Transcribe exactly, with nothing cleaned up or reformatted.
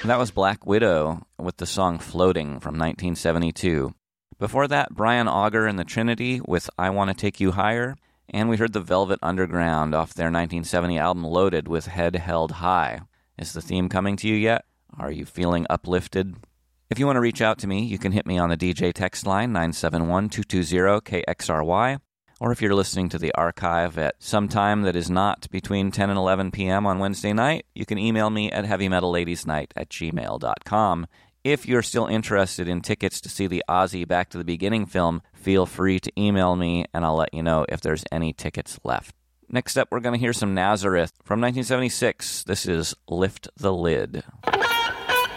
That was Black Widow with the song Floating from nineteen seventy-two. Before that, Brian Auger and the Trinity with I Want to Take You Higher. And we heard the Velvet Underground off their nineteen seventy album Loaded with Head Held High. Is the theme coming to you yet? Are you feeling uplifted? If you want to reach out to me, you can hit me on the D J text line nine seven one, two two zero, K X R Y. Or if you're listening to the archive at some time that is not between ten and eleven p.m. on Wednesday night, you can email me at heavymetalladiesnight at gmail dot com. If you're still interested in tickets to see the Ozzy Back to the Beginning film, feel free to email me, and I'll let you know if there's any tickets left. Next up, we're going to hear some Nazareth from nineteen seventy-six. This is Lift the Lid.